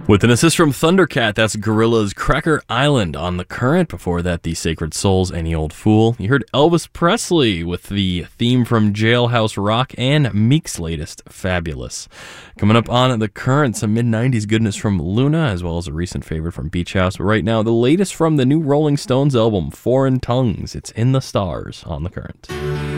With an assist from Thundercat, that's Gorillaz' Cracker Island on The Current. Before that, The Sacred Souls' Any Old Fool. You heard Elvis Presley with the theme from Jailhouse Rock and Meek's latest, Fabulous. Coming up on The Current, some mid-90s goodness from Luna, as well as a recent favorite from Beach House. But right now, the latest from the new Rolling Stones album, Foreign Tongues. It's In the Stars on The Current.